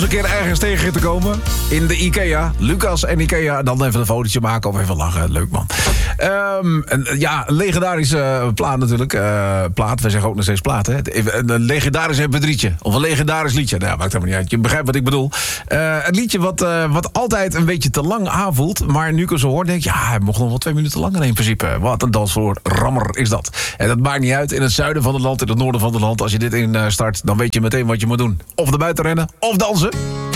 een keer ergens tegen te komen in de IKEA. Lucas en IKEA. Dan even een fotootje maken of even lachen. Leuk, man. Een legendarische plaat natuurlijk. Plaat, wij zeggen ook nog steeds plaat, hè. Een legendarisch mp3'tje. Of een legendarisch liedje. Nou, maakt helemaal niet uit. Je begrijpt wat ik bedoel. Een liedje wat altijd een beetje te lang aanvoelt. Maar nu ik het zo hoor, denk ik... ja, hij mocht nog wel 2 minuten langer in principe. Wat een dansvloer rammer is dat. En dat maakt niet uit. In het zuiden van het land, in het noorden van het land. Als je dit instart, dan weet je meteen wat je moet doen. Of naar buiten rennen, of dansen.